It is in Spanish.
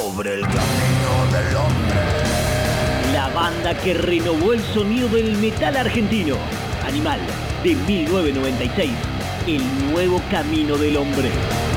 Sobre el camino del hombre. La banda que renovó el sonido del metal argentino. Animal, de 1996. El nuevo camino del hombre.